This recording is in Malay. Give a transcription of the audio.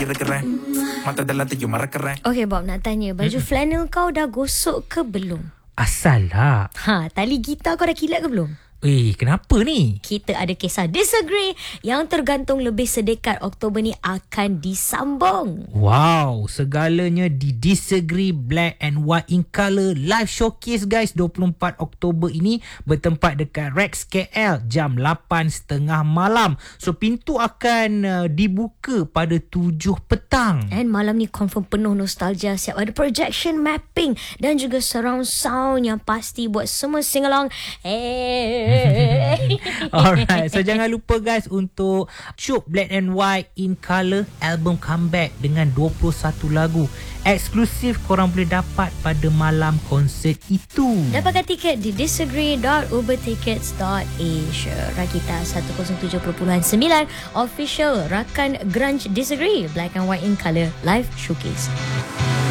Okay Bob, nak tanya, baju flannel kau dah gosok ke belum? Asal lah. Tali gitar kau dah kilat ke belum? Kenapa ni? Kita ada kisah disagree yang tergantung lebih sedekat Oktober ni akan disambung. Wow, segalanya di Disagree Black and White in Colour live showcase guys 24 Oktober ini bertempat dekat Rex KL jam 8.30 malam. So pintu akan dibuka pada 7 petang. And malam ni confirm penuh nostalgia. Siap ada projection mapping dan juga surround sound yang pasti buat semua sing along. Alright, so jangan lupa guys untuk cuk Black and White in Colour album comeback dengan 21 lagu eksklusif korang boleh dapat pada malam konsert itu. Dapatkan tiket di disagree.ubertickets.asia. Rakita 107.9 official rakan Grunge Disagree Black and White in Colour live showcase.